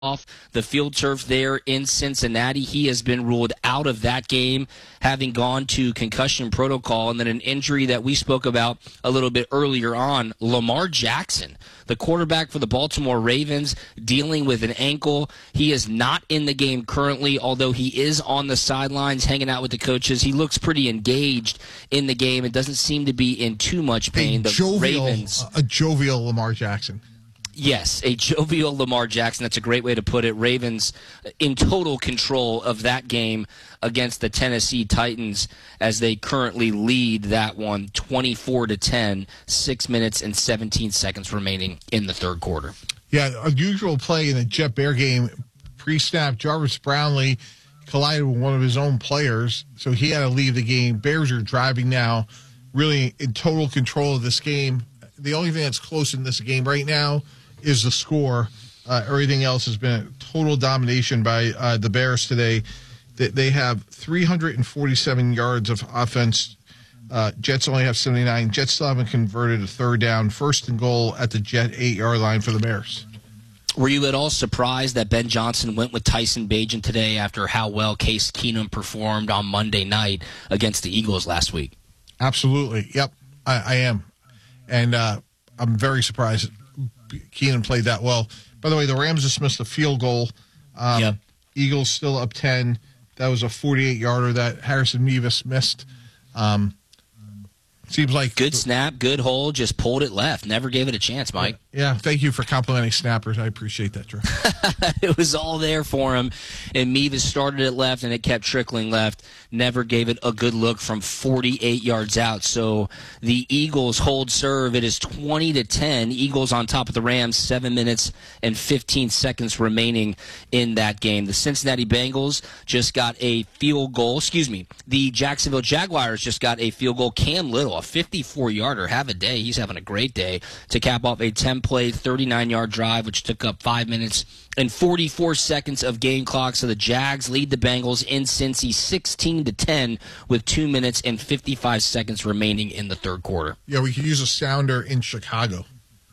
off the field turf there in Cincinnati. He has been ruled out of that game, having gone to concussion protocol. And then an injury that we spoke about a little bit earlier on, Lamar Jackson, the quarterback for the Baltimore Ravens, dealing with an ankle. He is not in the game currently, although he is on the sidelines hanging out with the coaches. He looks pretty engaged in the game. It doesn't seem to be in too much pain. A jovial Lamar Jackson. Yes, a jovial Lamar Jackson. That's a great way to put it. Ravens in total control of that game against the Tennessee Titans as they currently lead that one 24-10, 6 minutes and 17 seconds remaining in the third quarter. Yeah, unusual play in the Jet-Bear game. Pre-snap, Jarvis Brownlee collided with one of his own players, so he had to leave the game. Bears are driving now, really in total control of this game. The only thing that's close in this game right now is the score. Everything else has been a total domination by the Bears today. They have 347 yards of offense. Jets only have 79. Jets still haven't converted a third down. First and goal at the Jet 8-yard line for the Bears. Were you at all surprised that Ben Johnson went with Tyson Bagent today after how well Case Keenum performed on Monday night against the Eagles last week? Absolutely. Yep, I am. And I'm very surprised Keenum played that well. By the way, the Rams just missed a field goal. Yep. Eagles still up 10. That was a 48-yarder that Harrison Mevis missed. Seems like good snap, good hole, just pulled it left. Never gave it a chance, Mike. Yeah, thank you for complimenting snappers. I appreciate that, Drew. It was all there for him, and Mevis started it left, and it kept trickling left. Never gave it a good look from 48 yards out. So the Eagles hold serve. It is 20-10. Eagles on top of the Rams, 7 minutes and 15 seconds remaining in that game. The Cincinnati Bengals just got a field goal. The Jacksonville Jaguars just got a field goal. Cam Little, a 54-yarder, have a day. He's having a great day to cap off a 10-play, 39-yard drive, which took up 5 minutes and 44 seconds of game clock. So the Jags lead the Bengals in Cincy 16-10 with 2 minutes and 55 seconds remaining in the third quarter. Yeah, we could use a sounder in Chicago.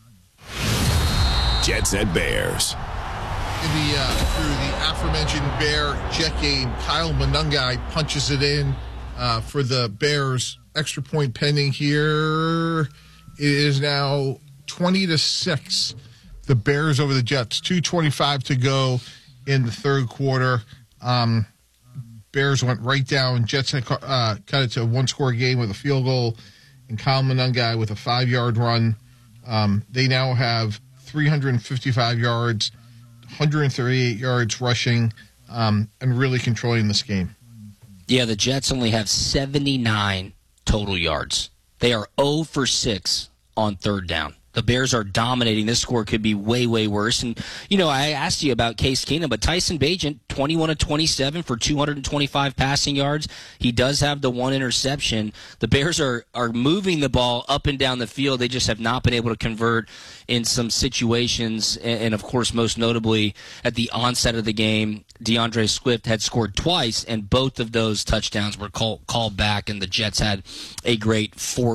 Jets at Bears. Through the aforementioned Bear-Jet game, Kyle Monangai punches it in for the Bears. Extra point pending here. It is now 20-6. The Bears over the Jets. 2:25 to go in the third quarter. Bears went right down. Jets had cut it to a one-score game with a field goal, and Kyle Monangai with a 5-yard run. They now have 355 yards, 138 yards rushing, and really controlling this game. Yeah, the Jets only have 79 total yards. They are 0 for 6 on third down. The Bears are dominating. This score could be way, way worse. And, I asked you about Case Keenum, but Tyson Bagent, 21 of 27 for 225 passing yards. He does have the one interception. The Bears are moving the ball up and down the field. They just have not been able to convert in some situations. And of course, most notably at the onset of the game, DeAndre Swift had scored twice, and both of those touchdowns were called back, and the Jets had a great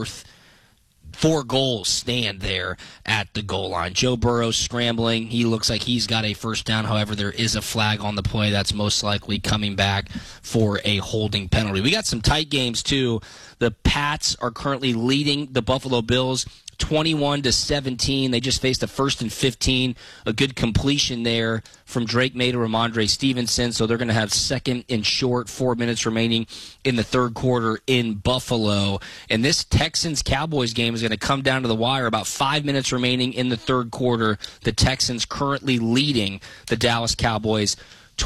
four-goal stand there at the goal line. Joe Burrow scrambling. He looks like he's got a first down. However, there is a flag on the play. That's most likely coming back for a holding penalty. We got some tight games, too. The Pats are currently leading the Buffalo Bills 21-17. They just faced a 1st and 15. A good completion there from Drake May to Ramondre Stevenson. So they're going to have second and short, 4 minutes remaining in the third quarter in Buffalo. And this Texans-Cowboys game is going to come down to the wire. About 5 minutes remaining in the third quarter. The Texans currently leading the Dallas Cowboys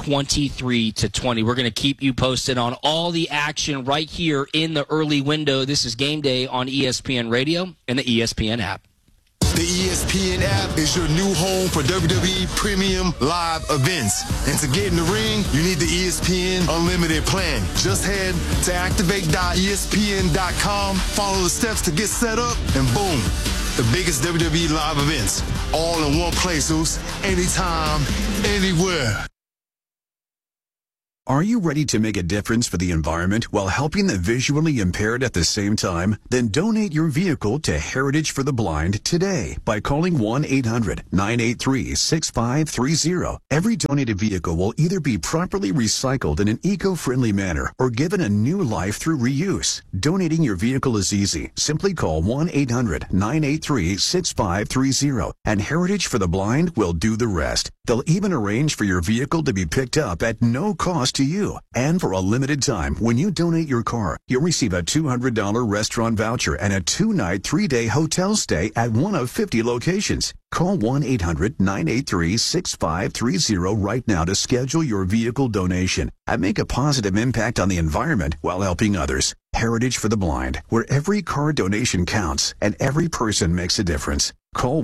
23-20. We're going to keep you posted on all the action right here in the early window. This is Game Day on ESPN Radio and the ESPN app. The ESPN app is your new home for WWE Premium Live events. And to get in the ring, you need the ESPN Unlimited plan. Just head to activate.espn.com, follow the steps to get set up, and boom, the biggest WWE live events all in one place, anytime, anywhere. Are you ready to make a difference for the environment while helping the visually impaired at the same time? Then donate your vehicle to Heritage for the Blind today by calling 1-800-983-6530. Every donated vehicle will either be properly recycled in an eco-friendly manner or given a new life through reuse. Donating your vehicle is easy. Simply call 1-800-983-6530 and Heritage for the Blind will do the rest. They'll even arrange for your vehicle to be picked up at no cost to you. And for a limited time, when you donate your car, you'll receive a $200 restaurant voucher and a 2-night, 3-day hotel stay at one of 50 locations. Call 1-800-983-6530 right now to schedule your vehicle donation and make a positive impact on the environment while helping others. Heritage for the Blind, where every car donation counts and every person makes a difference. Call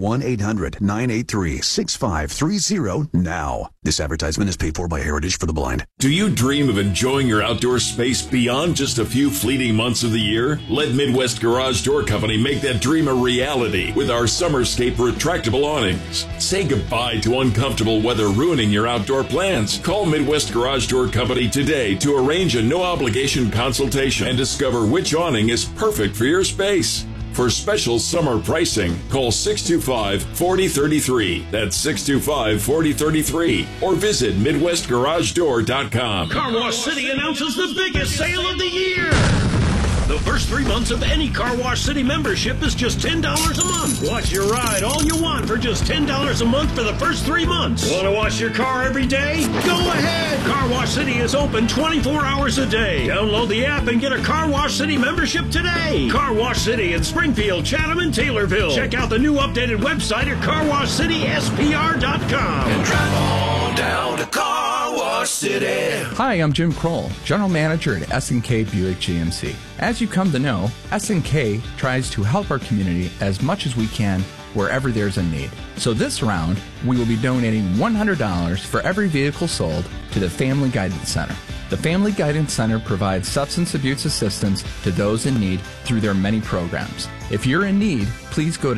1-800-983-6530 now. This advertisement is paid for by Heritage for the Blind. Do you dream of enjoying your outdoor space beyond just a few fleeting months of the year? Let Midwest Garage Door Company make that dream a reality with our Summerscape retractable awnings. Say goodbye to uncomfortable weather ruining your outdoor plans. Call Midwest Garage Door Company today to arrange a no-obligation consultation and discover which awning is perfect for your space. For special summer pricing, call 625-4033. That's 625-4033. Or visit MidwestGarageDoor.com. Car Wash City announces the biggest sale of the year. The first 3 months of any Car Wash City membership is just $10 a month. Watch your ride all you want for just $10 a month for the first 3 months. Want to wash your car every day? Go ahead. Car Wash City is open 24 hours a day. Download the app and get a Car Wash City membership today. Car Wash City in Springfield, Chatham, and Taylorville. Check out the new updated website at carwashcityspr.com. And drive on down to Car Wash City. Hi, I'm Jim Kroll, General Manager at S&K Buick GMC. As you come to know, S&K tries to help our community as much as we can wherever there's a need. So this round, we will be donating $100 for every vehicle sold to the Family Guidance Center. The Family Guidance Center provides substance abuse assistance to those in need through their many programs. If you're in need, please go to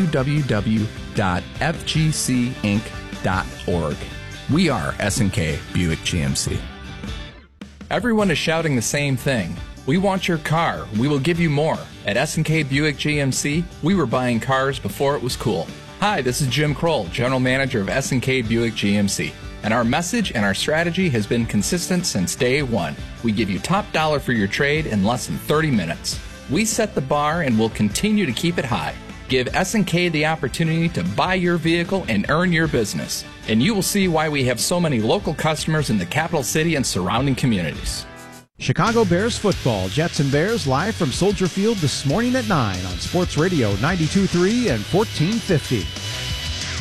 www.fgcinc.org. We are S&K Buick GMC. Everyone is shouting the same thing. We want your car. We will give you more. At S&K Buick GMC, we were buying cars before it was cool. Hi, this is Jim Kroll, General Manager of S&K Buick GMC. And our message and our strategy has been consistent since day one. We give you top dollar for your trade in less than 30 minutes. We set the bar and will continue to keep it high. Give S&K the opportunity to buy your vehicle and earn your business. And you will see why we have so many local customers in the capital city and surrounding communities. Chicago Bears football, Jets and Bears live from Soldier Field this morning at 9 on Sports Radio 92.3 and 1450.